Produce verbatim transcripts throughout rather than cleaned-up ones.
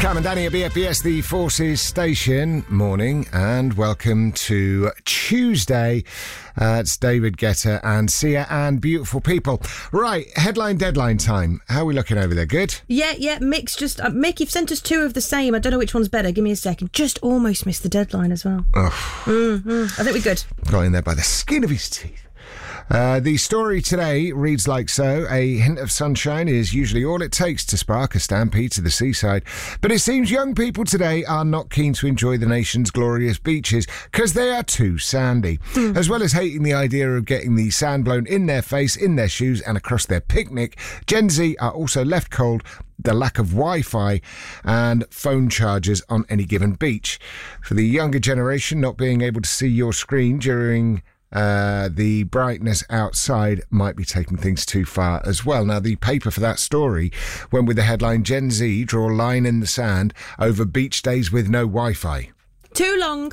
Cam and Danny at B F B S, the Forces Station. Morning and welcome to Tuesday. Uh, it's David Guetta and Sia and beautiful people. Right, headline deadline time. How are we looking over there? Good? Yeah, yeah, Mick's just... Uh, Mick, you've sent us two of the same. I don't know which one's better. Give me a second. Just almost missed the deadline as well. Oh. Mm-hmm. I think we're good. Got in there by the skin of his teeth. Uh, the story today reads like so. A hint of sunshine is usually all it takes to spark a stampede to the seaside. But it seems young people today are not keen to enjoy the nation's glorious beaches because they are too sandy. Mm. As well as hating the idea of getting the sand blown in their face, in their shoes and across their picnic, Gen Z are also left cold the lack of Wi-Fi and phone chargers on any given beach. For the younger generation, not being able to see your screen during... Uh, the brightness outside might be taking things too far as well. Now, the paper for that story went with the headline, Gen Z draw a line in the sand over beach days with no Wi-Fi. Too long.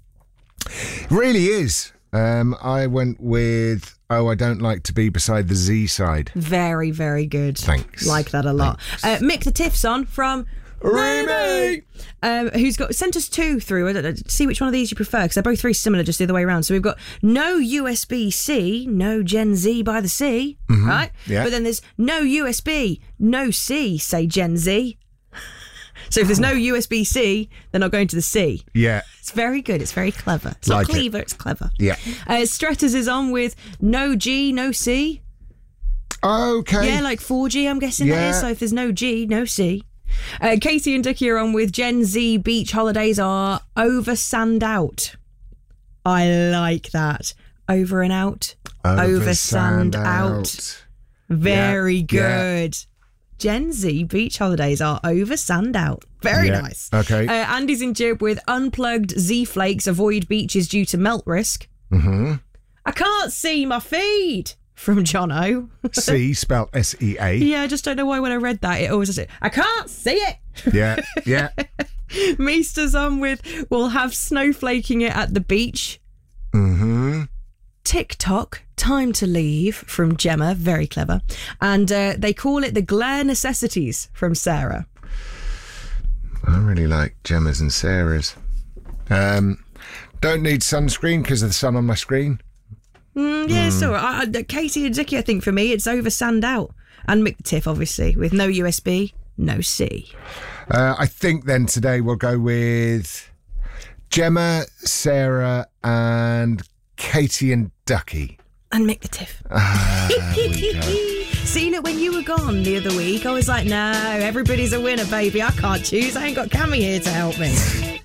Really is. Um, I went with, oh, I don't like to be beside the Z side. Very, very good. Thanks. Like that a lot. Uh, Mick the Tiff's on from... Remy! Um, who's got sent us two through. I don't know, see which one of these you prefer, because they're both very similar, just the other way around. So we've got no U S B C, no Gen Z by the sea, mm-hmm. right? Yeah. But then there's no U S B, no C, say Gen Z. So if there's no U S B C, they're not going to the sea. Yeah. It's very good. It's very clever. It's like not clever, it. It's clever. Yeah. Uh, Stretters is on with no G, no C. Okay. Yeah, like four G, I'm guessing yeah. that is. So if there's no G, no C. Uh, Katie and Dickie are on with Gen Z beach holidays are over sand out. I like that. Over and out. Over, over sand, sand out. out. Very yeah. good. Yeah. Gen Z beach holidays are over sand out. Very yeah. nice. Okay. Uh, Andy's in Jib with unplugged Z flakes avoid beaches due to melt risk. Mm-hmm. I can't see my feed. From Jono. C, spelled S E A. Yeah, I just don't know why when I read that, it always says, I can't see it. Yeah, yeah. Meester's on with, we'll have snowflaking it at the beach. Mm-hmm. TikTok, time to leave, from Gemma, very clever. And uh, they call it the glare necessities, from Sarah. I really like Gemma's and Sarah's. Um, don't need sunscreen because of the sun on my screen. Mm, yeah, mm. so I, I, Katie and Dickie, I think for me, it's over sand out. And Mick the Tiff, obviously, with no U S B, no C. Uh, I think then today we'll go with Gemma, Sarah, and Katie and Ducky. And Mick the Tiff. Ah, we go. See, look, when you were gone the other week, I was like, no, everybody's a winner, baby. I can't choose. I ain't got Cammy here to help me.